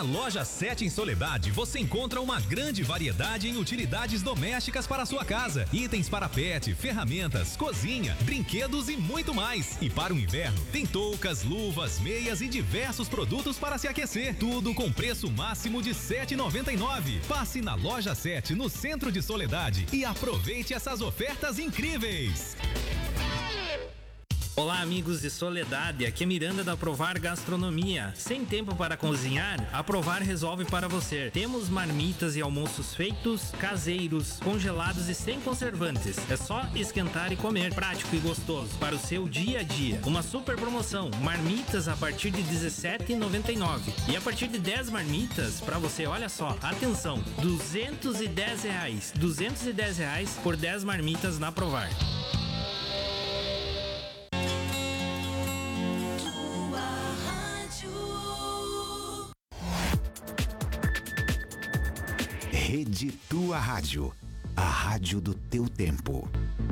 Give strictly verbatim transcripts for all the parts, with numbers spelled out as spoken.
Na Loja sete em Soledade, você encontra uma grande variedade em utilidades domésticas para a sua casa, itens para pet, ferramentas, cozinha, brinquedos e muito mais. E para o inverno, tem toucas, luvas, meias e diversos produtos para se aquecer. Tudo com preço máximo de sete reais e noventa e nove centavos. Passe na Loja sete, no centro de Soledade, e aproveite essas ofertas incríveis. Olá, amigos de Soledade, aqui é Miranda da Aprovar Gastronomia. Sem tempo para cozinhar? A Aprovar resolve para você. Temos marmitas e almoços feitos, caseiros, congelados e sem conservantes. É só esquentar e comer, prático e gostoso para o seu dia a dia. Uma super promoção, marmitas a partir de dezessete reais e noventa e nove centavos. E a partir de dez marmitas, para você, olha só, atenção, duzentos e dez reais. duzentos e dez reais por dez marmitas na Aprovar. Rede Tua Rádio, a rádio do teu tempo.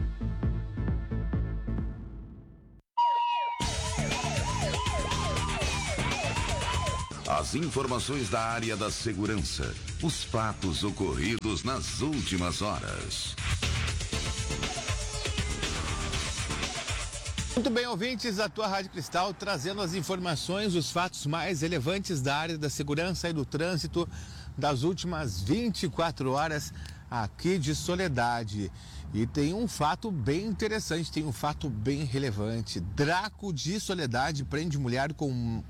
As informações da área da segurança, os fatos ocorridos nas últimas horas. Muito bem, ouvintes da Tua Rádio Cristal, trazendo as informações, os fatos mais relevantes da área da segurança e do trânsito das últimas vinte e quatro horas aqui de Soledade. E tem um fato bem interessante, tem um fato bem relevante. Draco de Soledade prende mulher com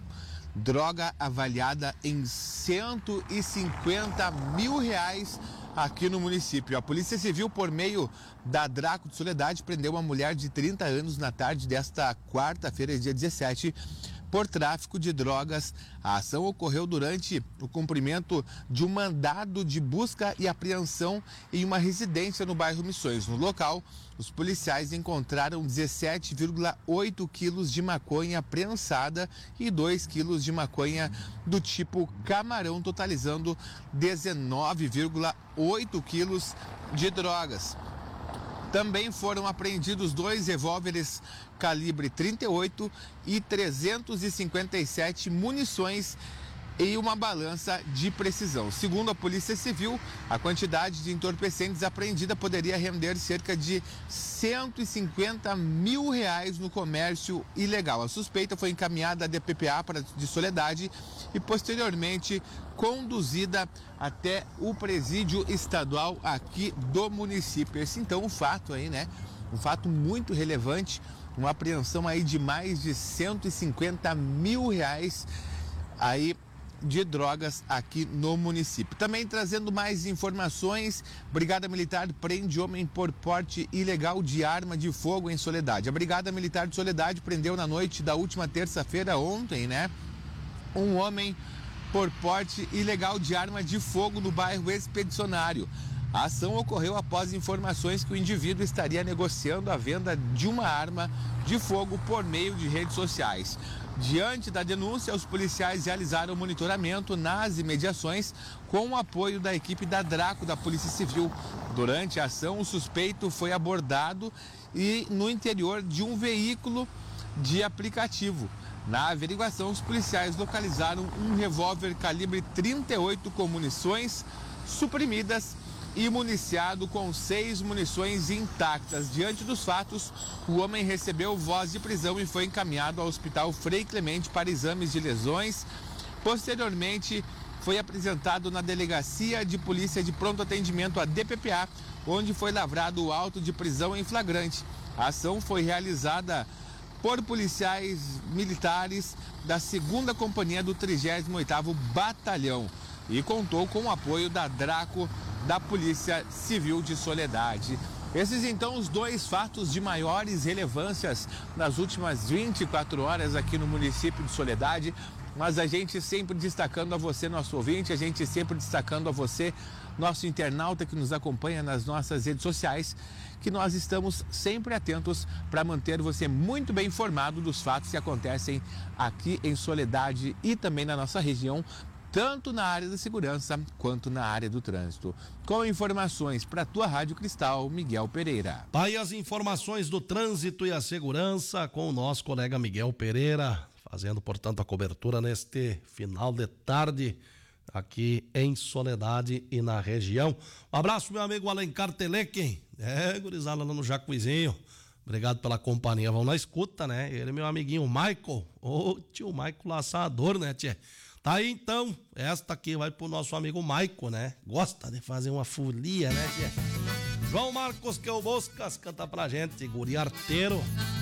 droga avaliada em cento e cinquenta mil reais aqui no município. A Polícia Civil, por meio da Draco de Soledade, prendeu uma mulher de trinta anos na tarde desta quarta-feira, dia dezessete, por tráfico de drogas. A ação ocorreu durante o cumprimento de um mandado de busca e apreensão em uma residência no bairro Missões. No local, os policiais encontraram dezessete vírgula oito quilos de maconha prensada e dois quilos de maconha do tipo camarão, totalizando dezenove vírgula oito quilos de drogas. Também foram apreendidos dois revólveres calibre trinta e oito e trezentos e cinquenta e sete munições e uma balança de precisão. Segundo a Polícia Civil, a quantidade de entorpecentes apreendida poderia render cerca de cento e cinquenta mil reais no comércio ilegal. A suspeita foi encaminhada à D P P A de Soledade e posteriormente conduzida até o presídio estadual aqui do município. Esse então um fato aí, né? Um fato muito relevante, uma apreensão aí de mais de cento e cinquenta mil reais aí de drogas aqui no município. Também trazendo mais informações, Brigada Militar prende homem por porte ilegal de arma de fogo em Soledade. A Brigada Militar de Soledade prendeu na noite da última terça-feira, ontem, né? Um homem por porte ilegal de arma de fogo no bairro Expedicionário. A ação ocorreu após informações que o indivíduo estaria negociando a venda de uma arma de fogo por meio de redes sociais. Diante da denúncia, os policiais realizaram monitoramento nas imediações com o apoio da equipe da Draco da Polícia Civil. Durante a ação, o suspeito foi abordado e no interior de um veículo de aplicativo. Na averiguação, os policiais localizaram um revólver calibre trinta e oito com munições suprimidas e municiado com seis munições intactas. Diante dos fatos, o homem recebeu voz de prisão e foi encaminhado ao Hospital Frei Clemente para exames de lesões. Posteriormente, foi apresentado na Delegacia de Polícia de Pronto Atendimento, a D P P A, onde foi lavrado o auto de prisão em flagrante. A ação foi realizada por policiais militares da segunda Companhia do trigésimo oitavo Batalhão e contou com o apoio da Draco da Polícia Civil de Soledade. Esses então os dois fatos de maiores relevâncias nas últimas vinte e quatro horas aqui no município de Soledade, mas a gente sempre destacando a você, nosso ouvinte, a gente sempre destacando a você, nosso internauta que nos acompanha nas nossas redes sociais, que nós estamos sempre atentos para manter você muito bem informado dos fatos que acontecem aqui em Soledade e também na nossa região, tanto na área da segurança quanto na área do trânsito. Com informações para a tua Rádio Cristal, Miguel Pereira. Tá aí as informações do trânsito e a segurança com o nosso colega Miguel Pereira, fazendo, portanto, a cobertura neste final de tarde aqui em Soledade e na região. Um abraço, meu amigo Alencar Telequim. É, gurizada lá no Jacuizinho. Obrigado pela companhia. Vamos na escuta, né? Ele, meu amiguinho Michael. Ô, tio Michael Laçador, né, tia? Tá aí, então. Esta aqui vai pro nosso amigo Michael, né? Gosta de fazer uma folia, né, tia? João Marcos que é o Boscas canta pra gente, guri arteiro.